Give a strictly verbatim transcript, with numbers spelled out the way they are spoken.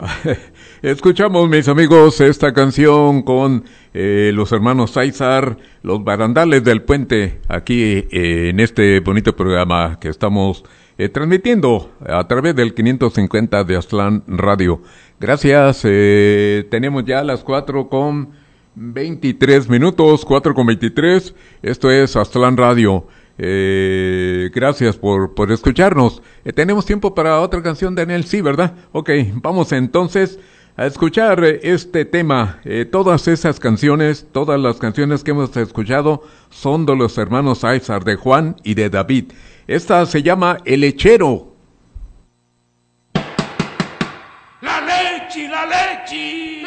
Escuchamos, mis amigos, esta canción con eh, los hermanos Aizar, los barandales del puente, aquí eh, en este bonito programa que estamos eh, transmitiendo a través del quinientos cincuenta de Aztlán Radio. Gracias, eh, tenemos ya las cuatro con veintitrés minutos, cuatro con veintitrés, esto es Aztlán Radio. Eh, gracias por, por escucharnos. Eh, tenemos tiempo para otra canción, Daniel, sí, ¿verdad? Ok, vamos entonces a escuchar eh, este tema. Eh, todas esas canciones, todas las canciones que hemos escuchado son de los hermanos Aizar, de Juan y de David. Esta se llama El Lechero. La leche, la leche.